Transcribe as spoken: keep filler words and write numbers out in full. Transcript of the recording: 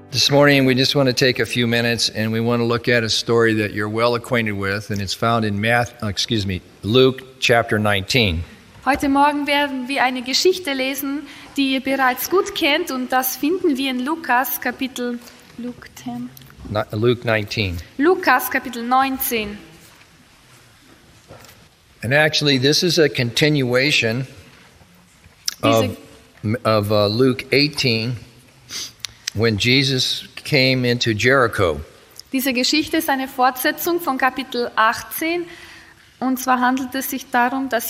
This morning, we just want to take a few minutes and we want to look at a story that you're well acquainted with, and it's found in Math, uh, excuse me, Luke chapter nineteen. Heute Morgen werden wir eine Geschichte lesen, die ihr bereits gut kennt, und das finden wir in Lukas Kapitel Luke zehn. Not, Luke nineteen. Lukas Kapitel neunzehn. And actually, this is a continuation of, of uh, Luke eighteen, when Jesus came into Jericho. Diese Geschichte ist eine Fortsetzung von Kapitel achtzehn, und zwar handelt es sich darum, dass